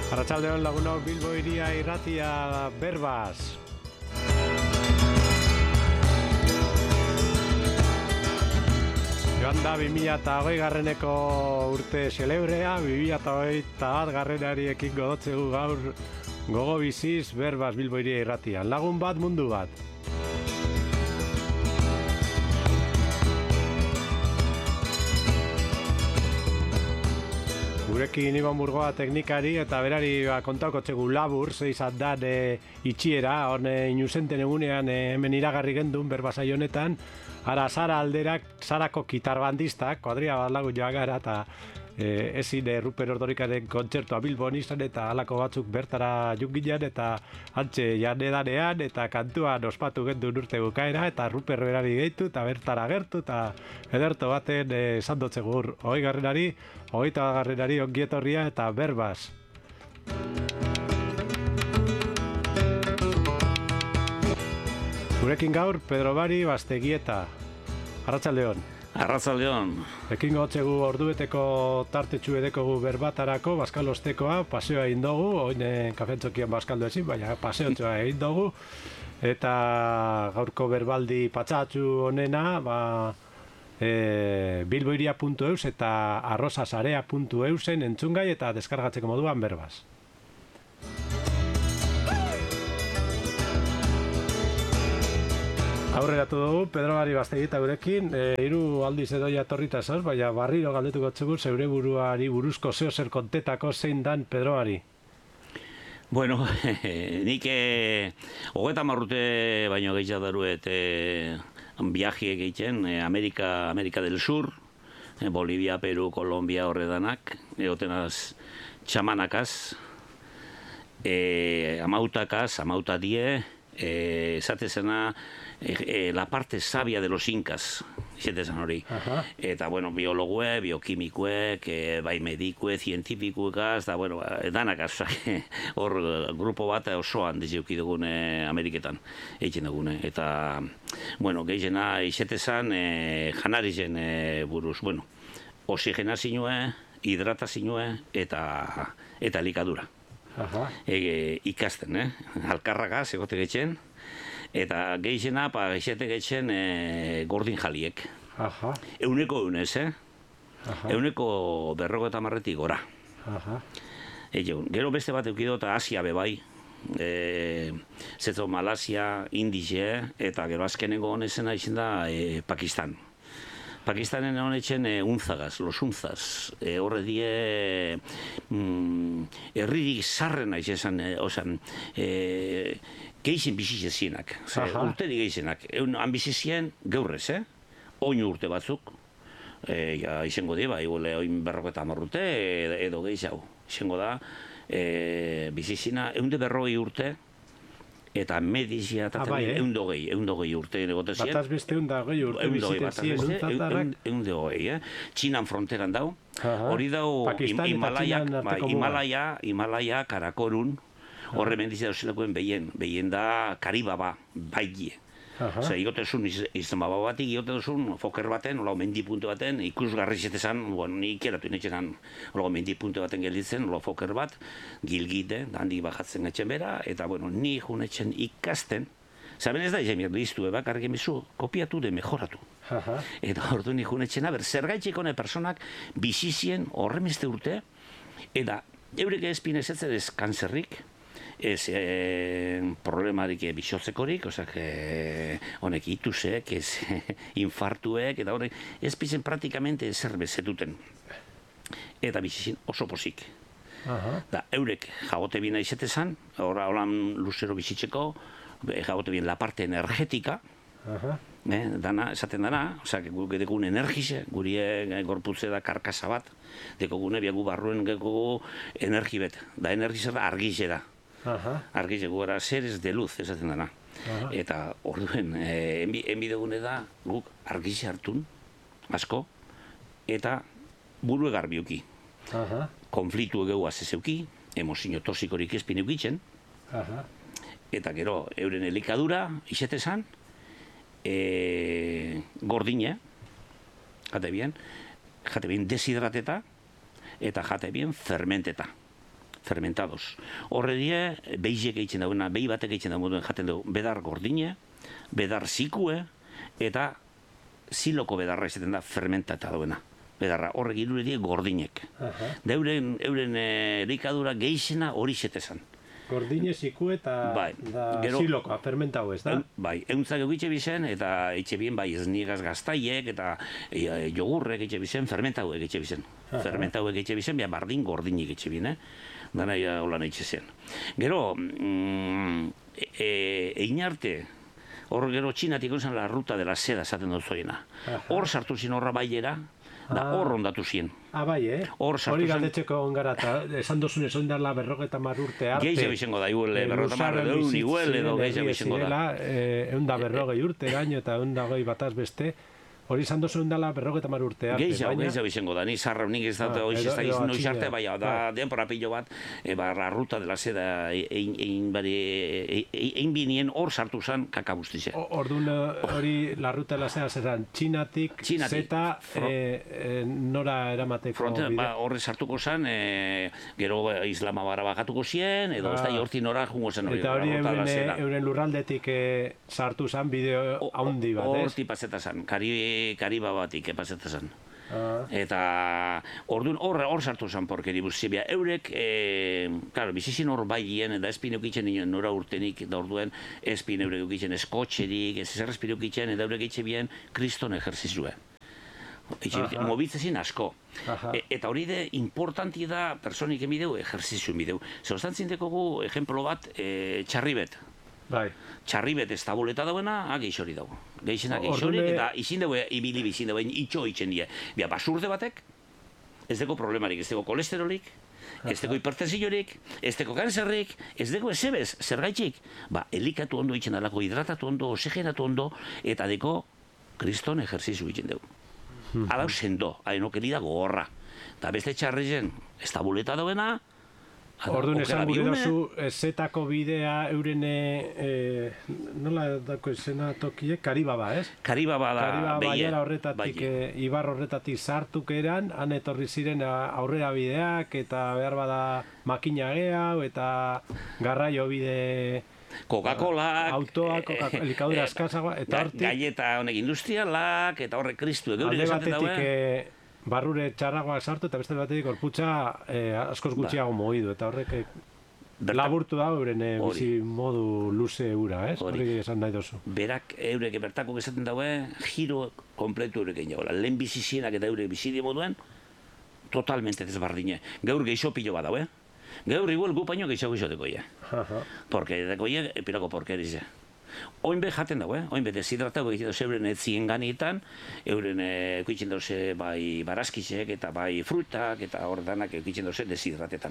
Arratsaldeon lagunok, Bilbo Hiria Irratia Berbas. Joan da 2020 urte xelebrea, 2021 garrenari ekingo dotzegu gaur gogo biziz Berbas Bilbo Hiria Irratia. Lagun bat, mundu bat. Gurekin Iban Burgoa teknikari eta berari kontauko txegu labur, zeizat dan itxiera, hone inusenten egunean hemen iragarri gendun berbasaio honetan, ara Sara alderak, Sarako kitarbandistak, kuadria bat lagu joa gara eta ezin Ruper Ordorikaren kontzertua Bilbon izan eta halako batzuk bertara jungilean eta antxe janedanean eta kantuan ospatu gendun urte bukaera eta Ruper berari gehitu eta bertara gertu eta ederto baten esan dotzegur 20. 20. Ongietorria eta Berbas. Gurekin gaur Pedro Bari Bastegieta. Arratsaldeon. Arratsaldeon. Ekin gotzegu ordubeteko tartetxu edekogu berbatarako, baskalostekoa, paseoa egin dugu, oin kafentzokian baskaldu ezin, baina paseotxoa egin dugu, eta gaurko berbaldi patsatxu honena, bilboiria.eus eta arrosasarea.eusen entzungai eta deskargatzeko moduan Berbas. Aurreratu dugu, Pedro Bari Bastegieta gurekin, 3 aldiz edoia torrita esos, baina barriro galdetuko txegur, zeure buruari buruzko zeo zer kontetako zein dan Pedro Bari. Bueno, nik 30 urte baino gehiago daruet viaje egiten, Amerika del Sur, Bolivia, Peru, Colombia horredanak, egotenaz txamanakaz, amautakaz, amautadie, esatezena la parte sabia de los incas, esatezan hori. Eta, bueno, biologue, biokimikuek, bai medikue, zientifikuekaz, da, bueno, danakaz, hor grupo bat osoan dizeuki dugune Ameriketan, egiten dugune. Eta, bueno, gehiena izetezan janarizen buruz, bueno, oxigenazioe, hidratazioe eta elikadura. Ikasten, alkarragaz egote getxen, eta gehiena, geixete getxen gordin jaliek. Euneko eunez, euneko 50 gora. Gero beste bat eukido eta Asia bebai, zeto Malasia, Indize, eta gero azkenengo honezena izan da Pakistan. Pakistanen honetzen unzagaz, los unzaz, horre die herririk zarrena izan, geixen bizizienak, urterik geixenak, han bizizien geurrez, oin urte batzuk, izango die, oin 50 urte, edo gehiago, izango da, bizizina, 140 urte, eta medizia eta eundogei urte negotezien. Bataz beste eundogei urte bizitezien untzatarak. Eundogei, Txinan fronteran dau. Hori dau Himalaia, Karakorun, horre mendizia dauzelakoen behien da Karibaba, baigie. Osa, igotezun izan baba batik, igotezun foker baten, hola mendipunte baten, ikusgarri zetezan, nik eratu inetxenan, hola mendipunte baten gelditzen, hola foker bat, gilgite, handik bajatzen etxen bera, eta, bueno, ni junetxen ikasten, zaben ez da, jamiak liztu, karrik emizu, kopiatu de mejoratu. Eta ordu ni junetxen, zer gaitxekone personak bizizien horremizte urte, eta eurek ezpinezetzen ez kanzerrik, ez problemarik bisotzekorik, honek itusek, ez infartuek, eta horrek ez pizen praktikamente zer bezetuten. Eta bizizin oso pozik. Da, eurek jagote bina izetezan, horan luzero bizitzeko, jagote bien la parte energetika, dana, esaten dana, guk edekun energize, gurie gorputze da karkasa bat, dekogune biagu barruen gekogu energibet, da energize da argize da. Argize guara seres de luz esaten dana. Eta orduen, enbidegune da guk argize hartun, asko, eta buru egarbiuki. Konfliktu egeu azezeuki, emozio toxikorik ezpin eukitzen, eta gero euren elikadura, izetezan, gordine, jate bien deshidrateta, eta jate bien fermenteta. fermentados. Horre die, beizek egiten dagoena, behi batek egiten dagoen jaten dugu, bedar gordine, bedar zikue, eta ziloko bedarra izaten da fermentata dagoena. Bedarra, horrek irure die gordinek. Da euren elikadura geixena hori zetezan. Gordine, ziku eta silokoa, fermentau ez da? Bai, euntzak egitxe bizen, eta etxe bien, bai, esniegaz gaztaiek, eta jogurrek etxe bizen, fermentau egitxe bizen. Fermentau egitxe bizen, behar bardin gordinik etxe bien, dana holan eitxe zen. Gero, egin arte, hor gero txinatik zen la ruta de la seda, esaten dut zoiena. Hor sartu zin horra baiera, da hor ondatu zien. Bai, hori galdetzeko ongara, eta esan dozun ez ondala 50 urte arte. Gehiago izango da, iguel, 50 iguel, edo gehiago izango da. 140 urte gaino eta 120 bataz beste, hori izan dozu ondala 50 urte arte. Gehiago izango da, ni zarra unik ez da, hori ez da izan noiz arte, bai, da denpora pilo bat, la ruta dela seda, egin binien hor sartu zen kakabustize. Orduan hori la ruta dela seda zeran, txinatik, zeta, nora eramateko bide? Horre sartuko zen, gero Islamabara bakatuko zien, edo ez da horti nora jungo zen hori. Eta hori euren lurraldetik sartu zen bideo haundi bat, ez? Horti paseta zen, Kariba batik paseta zen. Eta orduan hor sartu zen porkeri buzibia. Eurek, claro, bizizin hor bailien, eta espin eukitzen nora urtenik, da orduen espin eurek eukitzen eskotxerik, ez zer espin eukitzen, eta eurek eitxe bien kriston ejerzizue. Mobitzezin asko. Eta hori de importanti da personik emideu, ejerzizu emideu. Zerostan zindekogu, ejemplo bat, txarribet. Txarribet ez tabuleta dauena, geixori dago. Geixena geixorik, eta izin dago, ibili bizin dago, itxo itzen die. Basurde batek, ez deko problemarik, ez deko kolesterolik, ez deko hipertensiorik, ez deko kanzerrik, ez deko ezebez, zergaitxik. Elikatu ondo itzen alako, hidratatu ondo, oxigenatu ondo, eta deko kriston ejerzizu itzen dugu. Adau sendo, hainokeri dago horra. Eta beste txarrizen, ez tabuleta dauena, orduan esan gure dozu, zetako bidea euren, nola dako esena tokiek, Karibaba, ez? Karibaba da, baiera horretatik, ibar horretatik sartuk eran, han etorri ziren aurrera bideak, eta behar bada makina gehiago, eta garraio bide... Coca-Cola, autoak, elikadura askazagoa, eta hortik... Galleta honek industrialak, eta horrek kristu egeure esaten dauen. Barrure txarragoak sartu eta beste batetik gorputza askoz gutxiago mogidu, eta horrek laburtu da euren bizi modu luze eura, ez? Hori esan nahi dozu. Berak eurek bertako esaten daue, giro kompletu eurek egin jagoela. Lehen bizizienak eta eurek bizidi moduen, totalmente desbardine. Gaur geixo pilo bat daue. Gaur igual gupaino geixo deko ia. Porque deko ia, pirako porkerize. Oin be jaten dago, oin be deshidratatu egiten doze euren etzien ganietan, euren ekuitzen doze bai barazkizek eta bai frutak eta hor danak ekuitzen doze deshidratetan.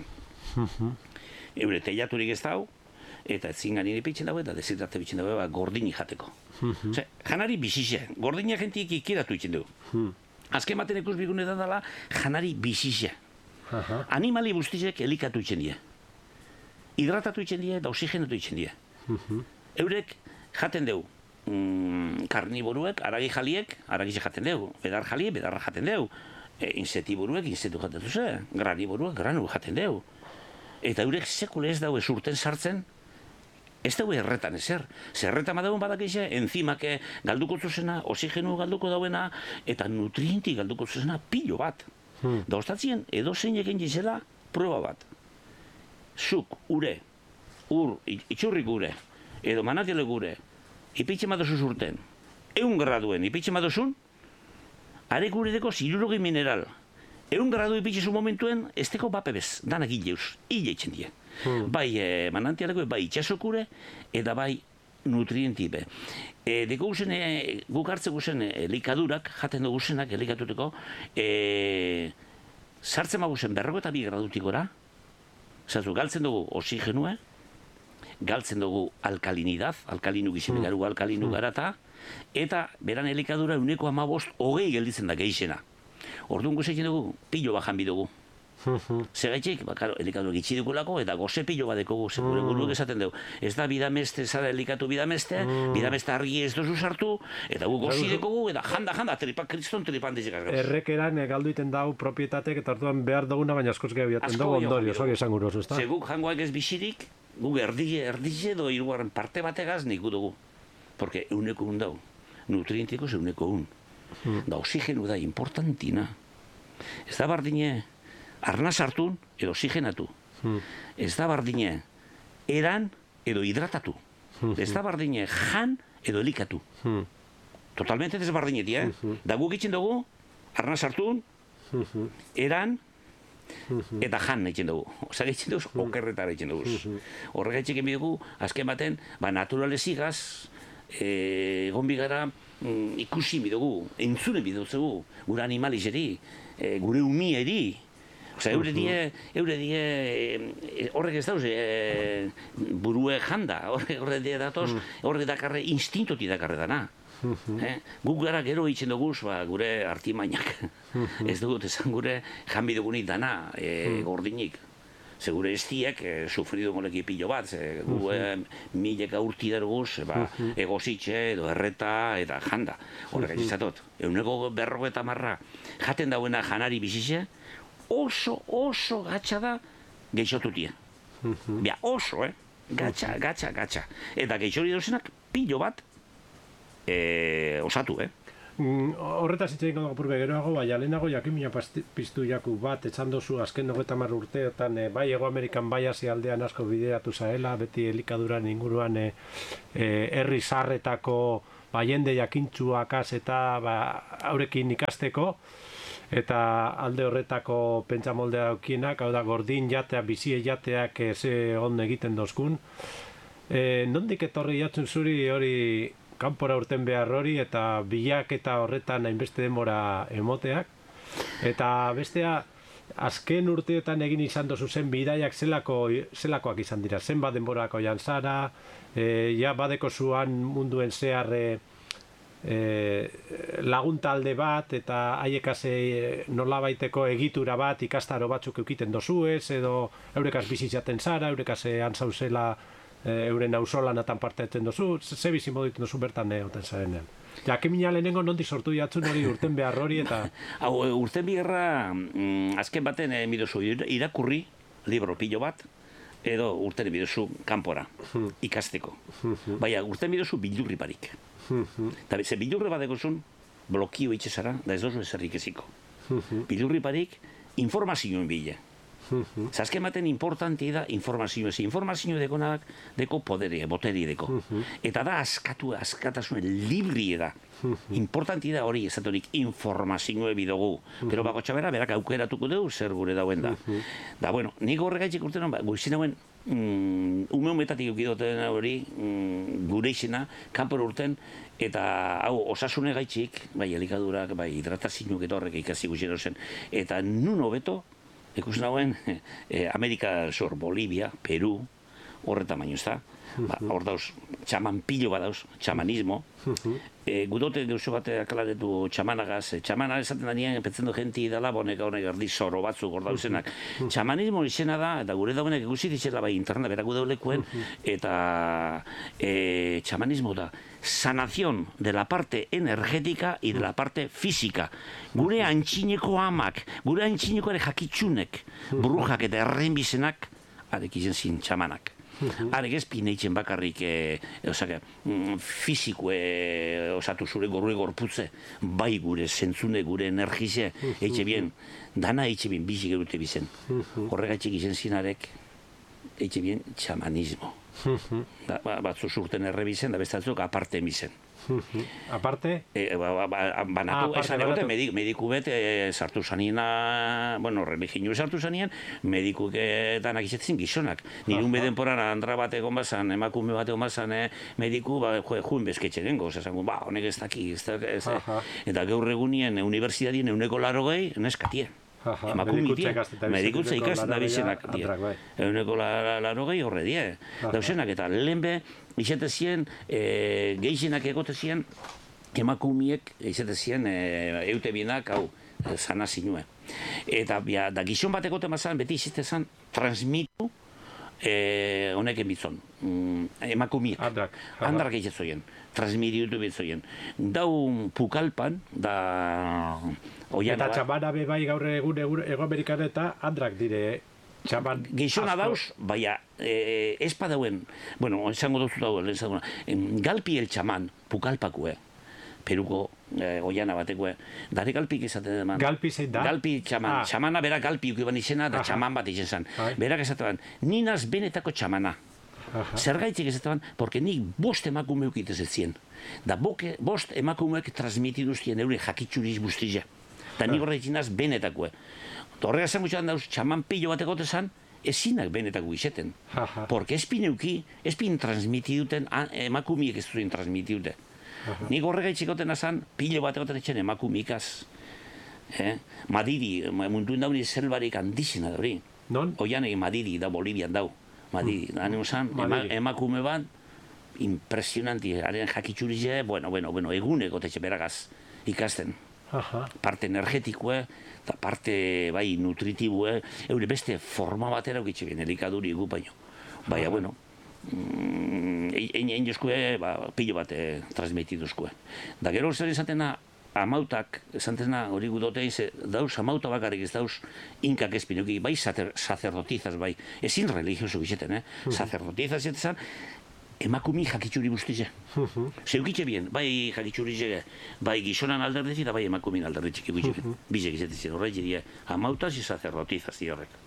Eure teiaturik ez dau, eta etzien ganien ipitzen dago eta deshidrate bitzen dago gordini jateko. Janari bizize, gordina jentik ikiratu itzen dugu. Azken baten ikus bigune da dela, janari bizize. Animali guztizek elikatu itzen die. Hidratatu itzen die eta oxigenatu itzen die. Eurek jaten dugu, karniboruek, aragi jaliek, aragize jaten dugu, bedar jaliek, bedarra jaten dugu, insetiburuek, insetu jaten duzu, graniboruek, granu jaten dugu. Eta eurek sekule ez dago urten sartzen, ez dago erretan ezer. Zerretan badagoen badakize, enzimak galduko zuzena, oxigenu galduko dauena, eta nutrienti galduko zuzena pilo bat. Da ostatzien, edo zein egin gizela, prueba bat. Zuk, ure, itxurrik ure, edo manatele gure, ipitxe madozuz urten, 100 graduen ipitxe madozun, are gure deko 60 mineral. 100 gradu ipitxe zu momentuen, ez deko bapebez, danak hileuz, hile itzen die. Bai manantialeko, bai itxasokure, eta bai nutrientibe. Deko guzen, guk hartze guzen elikadurak, jaten dugu guzenak elikatuteko, sartzen maguzen 52 gradutik gora, zatu, galtzen dugu oxigenua, galtzen dugu alkalinidad, alkalinu gizene garu alkalinu garata, eta beran elikadura 115 gelditzen da geixena. Orduan guzekin dugu, pilo bajan bidugu. Segaitxik, elikatu gitsi dukulako, eta goze pilo bat dekogu, gure buruak esaten dugu. Ez da bidameste, zara elikatu bidameste argi ez dozu sartu, eta gu gozi dekogu, eta janda, kriston tripan dizikaz. Errekeran galdu iten dau propietatek, eta hartuan behar duguna, baina askoz gehiago jaten dugu ondorio, hori esan guroz, ez da? Zeguk jangoak ez bizirik, guk erdize edo hirugarren parte bategaz niku dugu. Porque euneko un dau, nutrientikos euneko un. Da oxigenu da importantina. Ez da bardine arnaz hartun edo oxigenatu. Ez da bardine eran edo hidratatu. Ez da bardine jan edo elikatu. Totalmente desbardinetia, Da guk itxen dugu, arnaz hartun, eran eta jan egiten dugu. Osa egiten dugu, okerretara egiten dugu. Horrega etxekin bidugu, azken baten, naturalezigaz, egon bigara ikusi bidugu, entzune bidugu, gure animalizeri, gure umieri. Osa, eure die, horrek ez dauz, burue janda, horrek die datoz, horrek dakarre, instintoti dakarre dana. Guk gara gero itzen dugu, gure artimainak. Ez dugut esan gure janbi dugunik dana, gordinik. Segure estiek sufridu moleki pilo bat, gu mileka urti daruguz, egozitxe edo erreta eta janda. Horrek aizatot, euneko 50 jaten dauena janari bizize, oso gatsa da geixotutia. Bia, oso, gatsa. Eta geixori dozenak pilo bat osatu, Horretaz itxein godo apurbe geroago, baina lehenago jakimina piztu jaku bat, etxan dozu azken 90 urteetan, bai Ego Amerikan bai Asia aldean asko bideratu zaela, beti elikaduran inguruan herri zarretako jende jakintxuakaz eta haurekin ikasteko, eta alde horretako pentsamoldea daukienak, hau da gordin jatea, bizie jateak ze on egiten dozkun. Nondik etorri jatzen zuri hori kanpora urten behar hori eta bilaketa horretan hainbeste denbora emoteak. Eta bestea, azken urteetan egin izan dozu zen bidaiak zelakoak izan dira. Zenbat denborako jan zara, ja badeko zuan munduen zehar laguntalde bat eta haiekaz nolabaiteko egitura bat ikastaro batzuk eukiten dozuez, edo eurekaz bizitzaten zara, eurekaz antzauzela euren auzolanatan parte etzen dozu, ze bizi moditen dozu bertan oten zarenean. Jakimina lehenengo nondik sortu jatzun hori urten behar hori eta... Hau, urten biherra, azken baten bidozu irakurri, libro pilo bat, edo urten bidozu kanpora, ikasteko. Baina, urten bidozu bildurri barik. Eta ze bildurri bat egozun, blokio itxezara, da ez dozu ezerrik eziko. Bildurri barik, informazioen bile. Azken baten importanti da informazio, informazio dekonak deko poderia, boteri deko. Eta da askatasunen librie da. Importanti da hori ezatorik informazioe bidogu. Gero bako txabera, berak aukeratuko dugu zer gure dauen da. Da, bueno, nik horregaitxik urtenan, goizin hauen, umeumetatik eukidoten hori, gure izena, kanpor urten, eta hau, osasune gaitxik, bai elikadurak, bai hidratazinuk eta horrek ikasi guzien zen, eta nun hobeto, ikusten dauen, Amerika zor, Bolivia, Peru, horretan baino ez da. Hor dauz, txaman pilo bat dauz, txamanismo. Gudote gauzo bat akalaretu txamanagaz. Txamana esaten da nien, pentzen du genti dala, bonek erdi zoro batzuk hor dauzenak. Txamanismo izena da, eta gure dauenek ikusi ditzela bai internet, berak gudaulekuen, eta txamanismo da sanación de la parte energética y de la parte física. Gure antxineko amak, gure antxineko ere jakitsunek, brujak eta errenbizenak, arek izen zin txamanak. Arek ez pineitzen bakarrik fiziko osatu zure gorue gorputze, bai gure zentzune, gure energize, eitxe bien, dana eitxe bien, bizi gerute bizen. Horregatxik izen zinarek, eitxe bien, txamanismo. Batzu zurten errebizen, da bestatzuk aparte bizen. Aparte? Banatu, esan egote, mediku bet sartu zaniena, bueno, religinu sartu zanien, medikuketan akizetzen gizonak. Nirun bedenporan andra bat egon bazan, emakume bat egon bazan, mediku, juin bezketxe dengo, esan, honek ez daki, eta gaur egunien unibertsitatien euneko 80 neskatie. Medikutza ikasten da bizenak, euneko 80 horre die. Dauzenak, eta lehenbe, izate zien, gehienak egote zien, emakumiek, izate zien, eute bienak, hau, sana zinue. Eta da gizon bateko temazan, beti izitezan, transmitu honeken bitzon, emakumiek. Andrak egitzoien, transmitiutu bitzoien. Dau pukalpan, da... Eta txamana bebai gaur egun Ego Amerikan eta andrak dire txaman asko. Gizona dauz, baina ez padauen, bueno, esango duzu dauen, galpi el txaman, pukalpakue, Peruko oiana batekue, dare galpik esaten eman. Galpi zein da? Galpi txaman, txamana berak galpi ukiban izena, da txaman bat izan zan. Berak esaten ninaz benetako txamana. Zergaitzik esaten, porque nik bost emakume ukitez ez zien. Da bost emakumeek transmitiduztien eure jakitxuriz bustizia. Da nik horretzinaz benetakue. Horrega zen gutxan dauz, txaman pillo bateko tezan, ezinak benetako izeten. Porque espin transmitiduten, emakumiek ez zuen transmitidute. Nik horrega itxikoten azan, pillo bateko tezan emakumikaz. Madidi, munduen dauri zelbarik handizena dauri. Non? Oianek Madidi da, Bolivian dau. Madidi, emakume bat, impresionanti, haren jakitxurize, bueno, eguneko tetxe beragaz ikasten. Parte energetikoe, eta parte bai nutritibue, eure beste forma batera ukitxe bien, elikaduri egu baino. Baina, bueno, egin jozkue, pilo bat transmitiduzkue. Da gero zer izatena, amautak, esantena hori gudotein, dauz amauta bakarrik ez dauz inkak espinuki, bai sacerdotizaz, bai, ezin religioso bizeten, sacerdotizaz jetezan, emakumi jakitxuri guztize. Zeukitxe bien, bai jakitxuri bai gizonan alderdezi eta bai emakumin alderdetxik egitxe. Bizek izatezen horrek dira, amautaz y sacerdotizaz di horrek.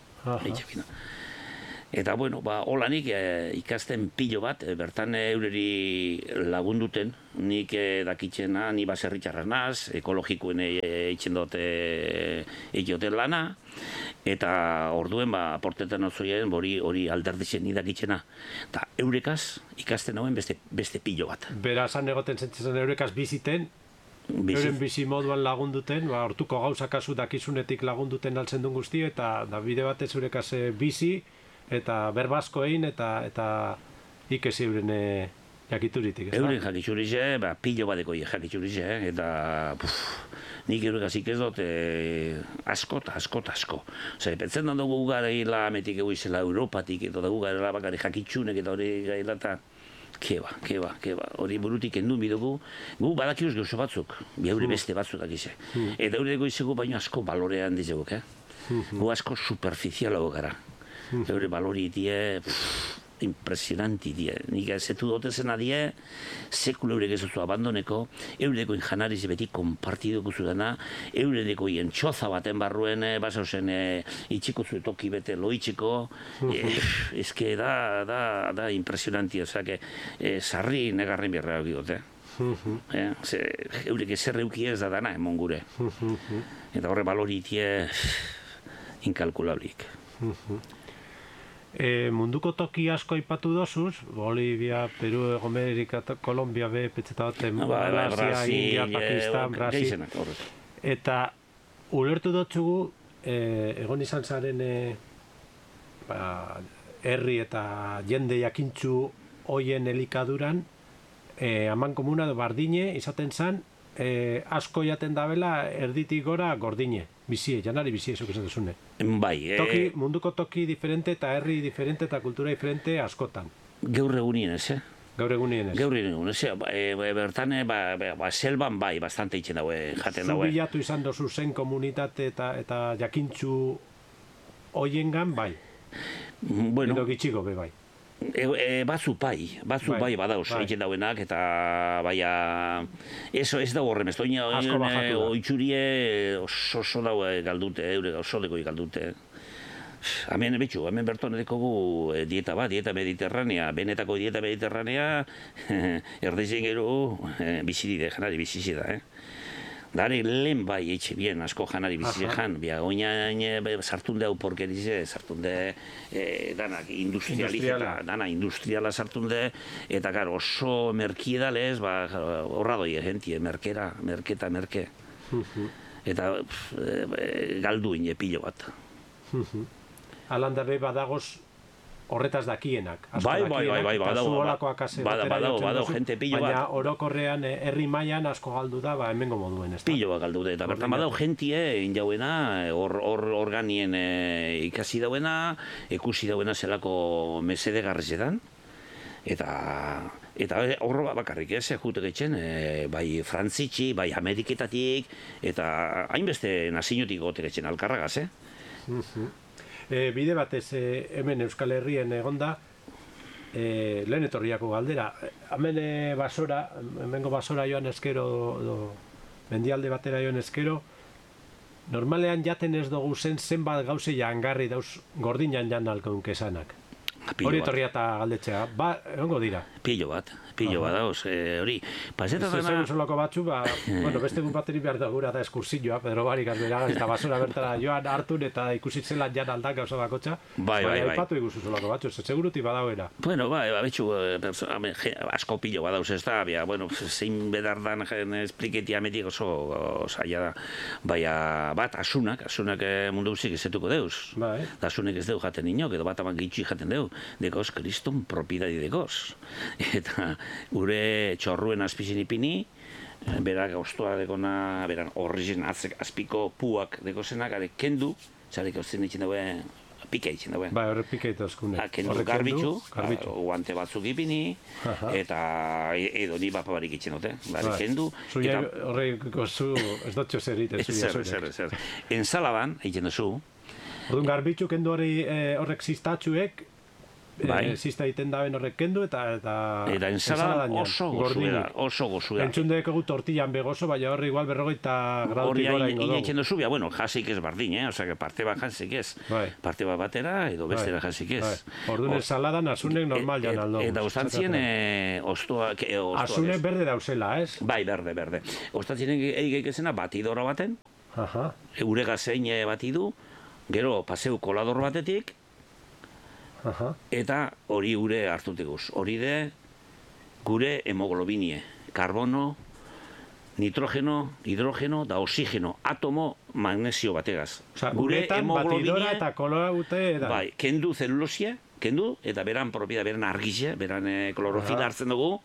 Eta, bueno, holanik ikasten pilo bat, bertan eureri lagunduten, nik dakitzena, ni baserritxarra naz, ekologikoen eitzen dut egioten lana, eta orduen, aportetan otzoien, hori alderditzen ni dakitzena. Eta eurekaz ikasten hauen beste pilo bat. Bera, esan egoten zentzen eurekaz biziten, euren bizi moduan lagunduten, hortuko gauzakazu dakizunetik lagunduten altzen duen guzti, eta bide batez eurekaz bizi, eta berbasko egin, eta ikesi euren jakituritik, ez da? Euren jakiturize, pilo bateko jakiturize, eta nik eurekaz ikez dut asko. Zer, pentzen da dugu gara hila ametik egu izela Europatik, eta dugu gara bakari jakitsunek, eta hori gaila, eta keba, hori burutik endun bidugu, gu badakiuz gauzo batzuk, eure beste batzuk dakize. Eta eureko izegu baino asko balorean dizeguk, gu asko superficialago gara. Eure balori die, impresionanti die. Nik zetu dotezena die, sekula eurek ez duzu abandoneko, eureko injanariz beti konpartiduko zudana, eureko txoza baten barruen, basauzen itxiko zuetoki bete loitxiko, ezke da impresionanti, ozak, sarri negarren birra egidote. Eurek ezerre euki ez da dana, emon gure. Eta horre balori die, inkalkulablik. Munduko toki asko ipatu dozuz, Bolivia, Peru, Ego Amerika, Kolombia, petzeta baten, Malasia, India, Pakistan, Brasil. Eta ulertu dutzugu, egon izan zaren herri eta jende jakintzu hoien elikaduran, haman komuna bardine izaten zan, asko jaten dabela erditik gora gordine. Bizie, janari bizie, zuk esan duzune. Bai. Munduko toki diferente eta herri diferente eta kultura diferente askotan. Gaur egunien ez, Gaur egunien ez. Gaur egunien ez, bertan, selban bai, bastante itxen daue, jaten daue. Zubilatu izan dozu zen komunitate eta jakintzu hoiengan bai. Bueno. Edo gitxigo be bai. Batzu bai badauz, egiten dauenak, eta baina ez da horrem, ez da oitzurie oso daue galdute, oso deko galdute. Hemen berton edekogu dieta mediterranea, benetako dieta mediterranea, erdeizen gero biziride, janari bizizida, Dare lehen bai eitxe bien, asko janari bizitze jan, oinain sartunde hau porkerize, sartunde danak industriala sartunde, eta gara oso merkiedalez, horra doi gentie, merke. Eta galdu ine pilo bat. Alanda be badagoz horretaz dakienak. Bai, badao jente pilo bat. Baina orokorrean herri mailan asko galdu da, hemengo moduen, ez da? Pilo bat galdu da, eta bertan badao jentie, injauena, organien ikasi dauena, ikusi dauena zelako mesede garrizetan, eta horro bakarrik ez, jutek etxen, bai frantzitxi, bai ameriketatik, eta hainbeste nazinotik gotek etxen alkarragaz, Bide batez hemen Euskal Herrien egonda, lehen etorriako galdera. Hemen hemengo basora joan eskero, mendialde batera joan eskero, normalean jaten ez dugu zenbat gauze jangarri dauz gordinan jan alkounk esanak. Hori etorria eta galdetzea, egongo dira. Pilo bat dauz, hori. Paseta dena... Ez solako batzu, beste egun bateri behar da gura da eskursioa, Pedro Barik azberaga, eta basura bertara joan hartun eta ikusitzen jan aldak gauza bakotxa. Bai. Aipatu iguzu solako batzu, seguruti badauera. Bueno, betxu, asko pilo badauz ez da, zein bedardan espliketi ametik oso zaila da. Baina bat, asunak mundu guzik ezetuko deuz. Asunek ez deu jaten inok, edo bat aman gitxi jaten deu. Dekoz, kriston propiedadi dekoz. Eta gure txorruen azpizin ipini, berak gauztoa dekona, beran horrizien azpiko puak dekozenak, kendu, zarek hozten ditzen daue, pika ditzen daue. Horre pika itazkunek. Kendu garbitzu, guante batzuk ipini, eta edo ni bapabarik itzen dute. Kendu. Zuia horreiko zu, ez dutxo zerit, ez zuia zuirek. Zer. Enzalaban, egiten duzu. Orduan garbitzu kendu horrek ziztatxuek, zizta egiten daben horrek kendu eta ensaladan oso gozu da. Entzundek egu tortillan begoso, baina horre igual 40 gradutik gora ingo dugu. Hori duzu, jasik ez bardin, osea, parte bat jasik ez. Parte bat batera edo bestera jasik ez. Orduan ensaladan asunek normal jan aldo. Eta ostantzien ostoa... Asunek berde dauzela, ez? Bai, berde. Ostantzien egeik ezena batidora baten, eurega zein batidu, gero paseu kolador batetik, eta hori gure hartuteguz. Hori de gure hemoglobinie. Karbono, nitrogeno, hidrogeno da oxigeno, atomo magnesio bategaz. Guretan batidora eta kolora gute da. Bai, kendu zelulosia, eta beran propiedad, beran argizia, beran klorofila hartzen dugu,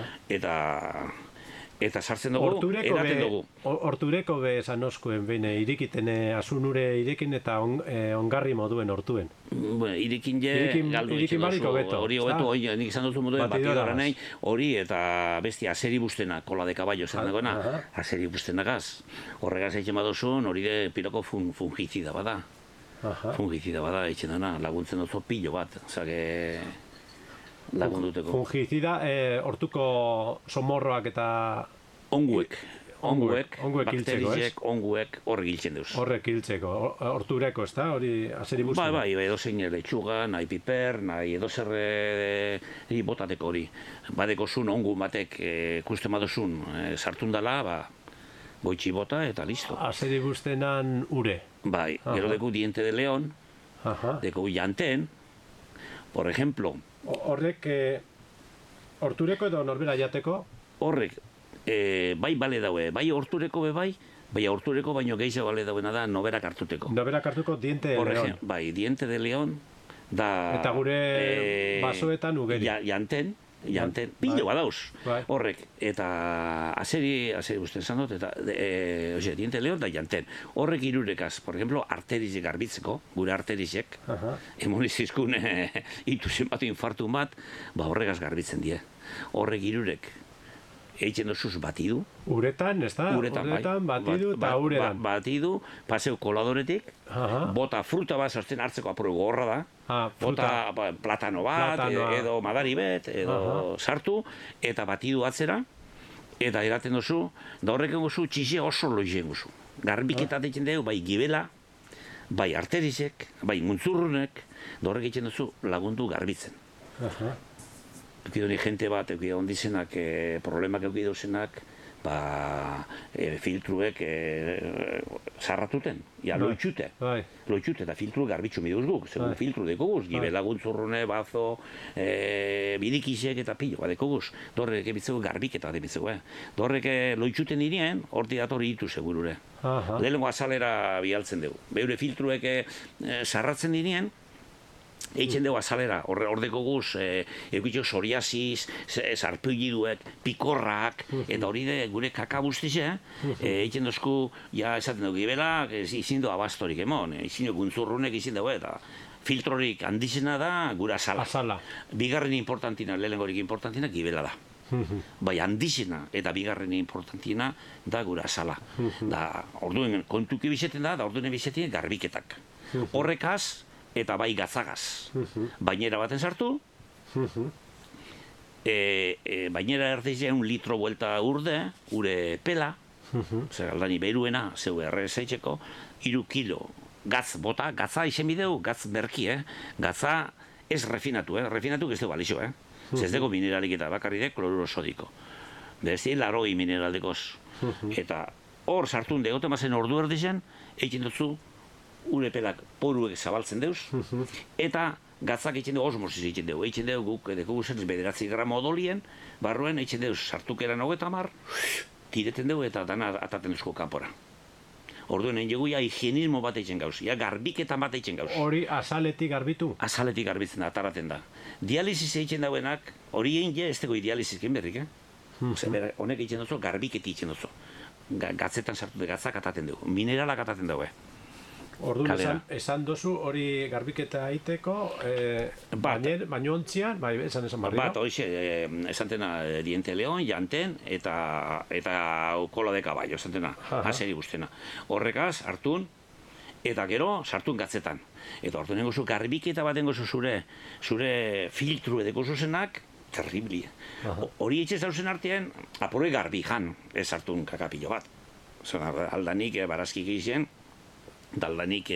eta sartzen dugu, eraten dugu. Hortureko be esan oskuen, behin irikiten asunure irikin eta ongarri moduen hortuen. Irikin galdu ditzen duzu, hori hobetu, nik izan duzu moduen batidora nahi, hori eta bestia azeri bustena, kola de caballo zen dagoena, azeri bustenagaz. Horregaz egin badozun, hori de piloko fungizida bada. Fungizida bada, egin dana, laguntzen duzu pilo bat, zake... lagunduteko. Fungizida, hortuko somorroak eta... Onguek, bakterizek, onguek horrek hiltzen duz. Horrek hiltzeko, hortureko, ez da? Hori azeri buzten? Bai, edo zein leitxuga, nahi piper, nahi edo zerre botateko hori. Badeko zun, ongu batek kusten badozun sartun dela, goitxi bota eta listo. Azeri buztenan ure? Bai, gero deku diente de león, deku janten, por ejemplo... Horrek, hortureko edo norbera jateko? Horrek, bai bale daue, bai hortureko bai hortureko baino gehiago bale dauena da noberak hartuteko. Noberak hartuko diente de león. Bai, diente de león da... Eta gure basoetan ugeri. Janten, pilo badauz, horrek, eta azeri usten zan dut, eta diente leon da janten. Horrek irurekaz, por ejemplo, arterizek garbitzeko, gure arterizek, emonizizkun ituzen bat, infartu bat, horregaz garbitzen die. Horrek irurek, eitzen dozuz batidu. Uretan, ez da? Uretan, batidu eta uretan. Batidu, paseu koladoretik, bota fruta bat zazten hartzeko apuru gorra da, bota platano bat, edo madari bet, edo sartu, eta batidu atzera, eta eraten dozu, da horrek egozu txizia oso loizien guzu. Garbiketat egiten dugu, bai gibela, bai arterizek, bai muntzurrunek, da horrek egiten dozu lagundu garbitzen. Eukidoni jente bat, eukidoni ondizenak, problemak eukidozenak, filtruek zarratuten, loitxute. Loitxute eta filtru garbitzu miduz guk, segun filtru dekoguz, gibe laguntzurrune, bazo, bidikizek eta pilo bat dekoguz. Dorrek ebitzegu garbiketa ebitzegu. Dorrek loitxuten dirien, horti dator hitu segurure. Lehenengo azalera bialtzen dugu. Beure filtruek zarratzen dirien, eitzen dugu azalera, hordeko guz, eukitxo psoriasis, sarpulliduek, pikorrak, eta hori de gure kaka guztize, eitzen dozku, ja esaten dugu gibela, izin du abastorik emon, izin du guntzurrunek izin dugu, eta filtrorik handizena da gura azala. Bigarren importantina, lehenengorik importantina, gibela da. Bai, handizena eta bigarren importantina da gura azala. Da, orduen kontuki bizeten da orduen bizeten garbiketak. Horrekaz eta bai gatzagaz. Bainera baten sartu, bainera erdeize 1 litro buelta urde, ure pela, zer aldani beruena, zeu errezeitzeko, 3 kilo gatz bota, gatza izen bideu, gatz berki, gatza ez refinatu, refinatu ez dugu balixo, ez dugu mineralik eta bakarri kloruro sodiko. Berezi, 80 mineraldekoz. Eta hor sartun degote mazen ordu erdizen, egin dutzu, ure pelak poruek zabaltzen deuz, eta gatzak egin dugu osmosis egin dugu. Egin dugu guk edeko guzen 9 gramo odolien, barruen egin dugu sartukeran 30, tireten dugu eta dana ataten duzko kanpora. Orduen egin dugu higienismo bat egin gauz, garbiketan bat egin gauz. Hori azaletik garbitu? Azaletik garbitzen da, ataraten da. Dializiz egin dauenak, hori egin ez dugu dializiz egin berrik, honek egin duzu, garbiketi egin duzu. Gatzetan sartu de gatzak ataten dugu, mineralak ataten dugu. Orduan esan dozu hori garbiketa egiteko, baino ontzian, esan barri bat, hoxe, esan tena diente leon, janten, eta kola de caballo, esan tena, haseri guztena. Horrekaz, hartun, eta gero, sartun gatzetan. Eta orduan nengozu garbiketa bat nengozu zure filtru edeko zuzenak, terribli. Hori etxe zauzen artean, apuroi garbi jan, ez hartun kakapillo bat. Aldanik, barazkik egiten, daldanik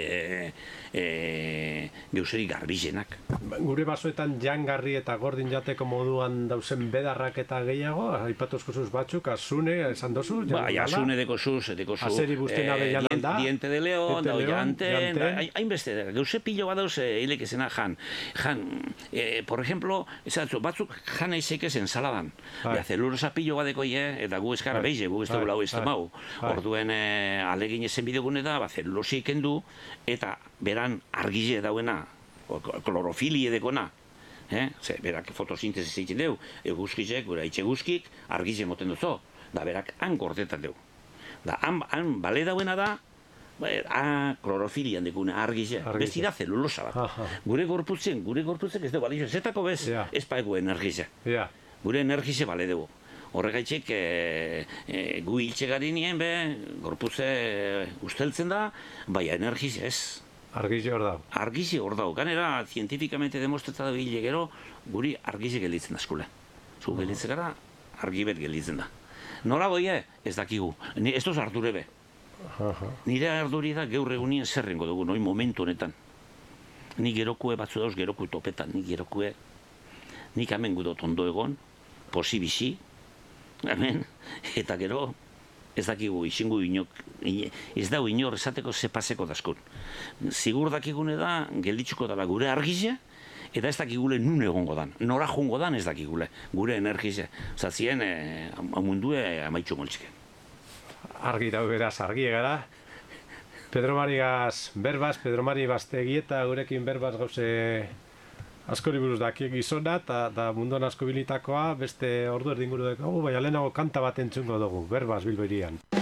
geuseri garbizenak. Gure basoetan jangarri eta gordin jateko moduan dauzen bedarrak eta gehiago, aipatuzko zuz batzuk, azune, esan dozu? Bai, azune deko zuz, azeri buztena behianan da? Diente de león, dao janten, hainbeste, geuse pilo bat dauz hilek ezena jan. Por ejemplo, batzuk jan eizik ez ensaladan. Zelulosa pilo bat deko eta gu eskara beize, gu ez dugu lau ez temau. Orduen alegin ezen bidegune da, zelulosik kendu, eta beran argize dauena, klorofilie dekona, berak fotosintesi zeitzen deu, eguzkizek, gura itxe guzkik, argize moten duzo, da berak han gordetan deu. Da han bale dauena da, klorofilian dekune argize, besti da zelulosa bat. Gure gorputzen ez dugu balizo, zetako bez, ez paegu energize. Gure energize bale dugu. Horregaitxek gu hiltxe gari nien, gorputze usteltzen da, baina energiz ez. Argize hor dau. Argize hor dau. Ganera, zientifikamente demostreta da hile gero, guri argize gelitzen da eskule. Zu gelitzen gara, argibet gelitzen da. Nola goie, ez dakigu. Ez doz ardure be. Nire arduri da gaur egunien zerrengo dugu, noi momentu honetan. Nik gerokue batzu dauz, gerokue topetan, nik gerokue. Nik hemen gudot ondo egon, posibizi, hemen, eta gero, ez dakigu, izingu inok, ez dago inor esateko zepaseko daskun. Zigur dakigune da, gelditzuko dela gure argize, eta ez dakigule nun egongo dan. Nora jungo dan ez dakigule, gure energize. Zatzien, mundue amaitxu moltzike. Argi dau beraz, argi egara. Pedro Marigaz berbaz, Pedro Mari Bastegieta gurekin berbaz gauze askori buruz dakiek gizona, eta munduan asko bilitakoa, beste ordu erdinguru dugu, baina lehenago kanta bat entzungo dugu, berbaz Bilbo hirian.